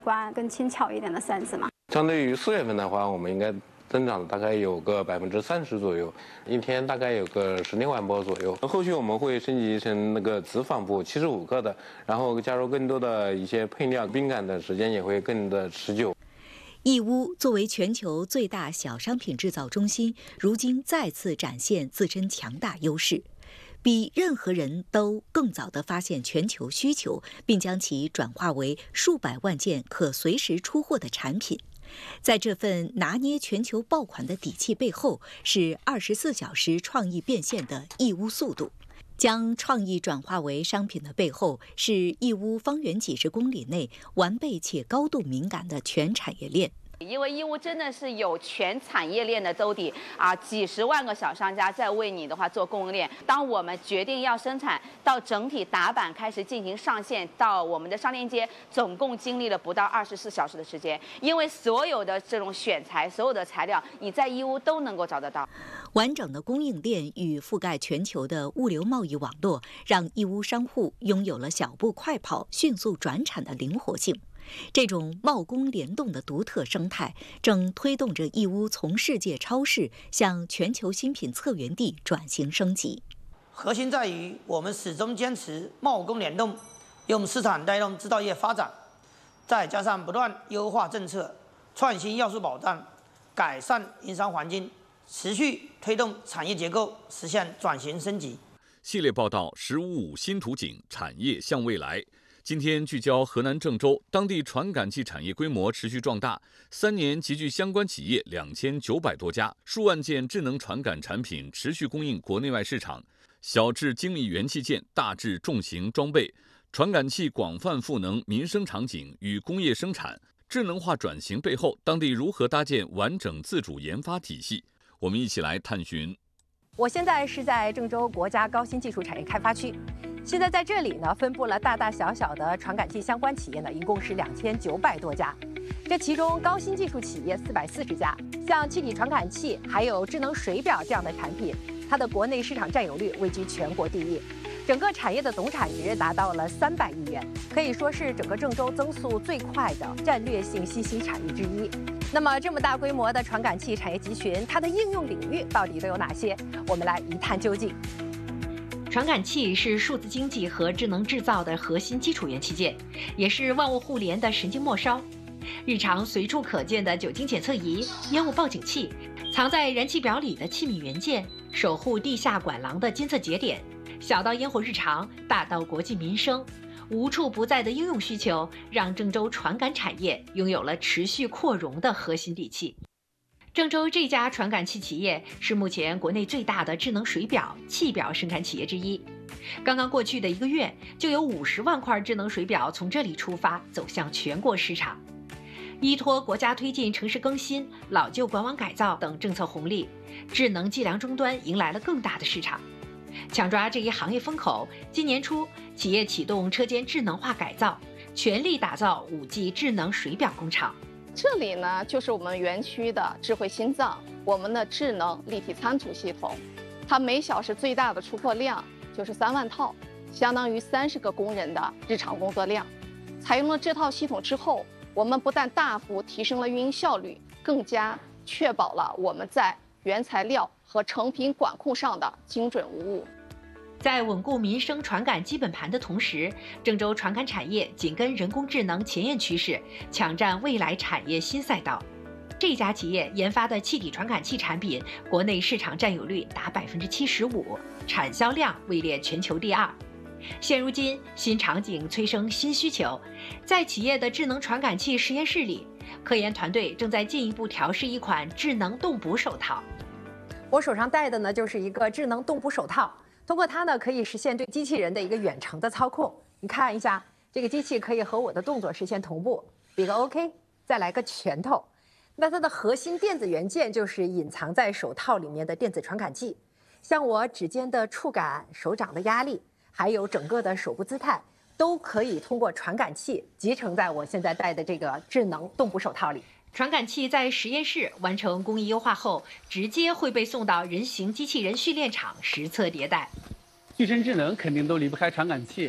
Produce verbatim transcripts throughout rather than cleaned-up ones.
观更轻巧一点的扇子嘛。 相对于四月份的话，我们应该增长大概有个百分之三十左右，一天大概有个十六万波左右。后续我们会升级成那个直纺布，七十五克的，然后加入更多的一些配料，冰感的时间也会更的持久。 义乌作为全球最大小商品制造中心，如今再次展现自身强大优势，比任何人都更早地发现全球需求，并将其转化为数百万件可随时出货的产品。在这份拿捏全球爆款的底气背后，是二十四小时创意变现的义乌速度。将创意转化为商品的背后，是义乌方圆几十公里内完备且高度敏感的全产业链。 因为义乌真的是有全产业链的兜底啊，几十万个小商家在为你的话做供应链。当我们决定要生产，到整体打板开始进行上线，到我们的商店街，总共经历了不到二十四小时的时间。因为所有的这种选材，所有的材料，你在义乌都能够找得到。 完整的供应链与覆盖全球的物流贸易网络，让义乌商户拥有了小步快跑、迅速转产的灵活性。这种贸工联动的独特生态，正推动着义乌从世界超市向全球新品策源地转型升级。 核心在于我们始终坚持贸工联动，用市场带动制造业发展，再加上不断优化政策、创新要素保障、改善营商环境，持续推动产业结构实现转型升级。 系列报道“十五五”新图景，产业向未来。今天聚焦河南郑州，当地传感器产业规模持续壮大，三年集聚相关企业两千九百多家，数万件智能传感产品持续供应国内外市场。小至精密元器件，大至重型装备，传感器广泛赋能民生场景与工业生产。智能化转型背后，当地如何搭建完整自主研发体系？我们一起来探寻。 我现在是在郑州国家高新技术产业开发区。现在在这里呢，分布了大大小小的传感器相关企业呢，一共是两千九百多家。这其中高新技术企业四百四十家，像气体传感器还有智能水表这样的产品，它的国内市场占有率位居全国第一。整个产业的总产值达到了三百亿元，可以说是整个郑州增速最快的战略性新兴产业之一。那么这么大规模的传感器产业集群，它的应用领域到底都有哪些？我们来一探究竟。 传感器是数字经济和智能制造的核心基础元器件，也是万物互联的神经末梢。日常随处可见的酒精检测仪、烟雾报警器，藏在燃气表里的气密元件，守护地下管廊的监测节点，小到烟火日常，大到国计民生，无处不在的应用需求，让郑州传感产业拥有了持续扩容的核心底气。郑州这家传感器企业是目前国内最大的智能水表、气表生产企业之一。刚刚过去的一个月，就有五十万块智能水表从这里出发，走向全国市场。依托国家推进城市更新、老旧管网改造等政策红利，智能计量终端迎来了更大的市场。抢抓这一行业风口，今年初，企业启动车间智能化改造，全力打造 五 G 智能水表工厂。 这里呢，就是我们园区的智慧心脏，我们的智能立体参图系统，它每小时最大的出货量就是三万套，相当于三十个工人的日常工作量。采用了这套系统之后，我们不但大幅提升了运营效率，更加确保了我们在原材料和成品管控上的精准无误。 在稳固民生传感基本盘的同时，郑州传感产业紧跟人工智能前沿趋势，抢占未来产业新赛道。这家企业研发的气体传感器产品，国内市场占有率达百分之七十五，产销量位列全球第二。现如今，新场景催生新需求，在企业的智能传感器实验室里，科研团队正在进一步调试一款智能动捕手套。 我手上戴的呢，就是一个智能动捕手套。通过它呢，可以实现对机器人的一个远程的操控。你看一下，这个机器可以和我的动作实现同步，比个 OK， 再来个拳头。那它的核心电子元件就是隐藏在手套里面的电子传感器，像我指尖的触感、手掌的压力，还有整个的手部姿态，都可以通过传感器集成在我现在戴的这个智能动捕手套里。 传感器在实验室完成工艺优化后，直接会被送到人形机器人训练场实测迭代。 具身智能肯定都离不开传感器，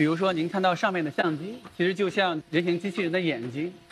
比如说您看到上面的相机，其实就像人形机器人的眼睛，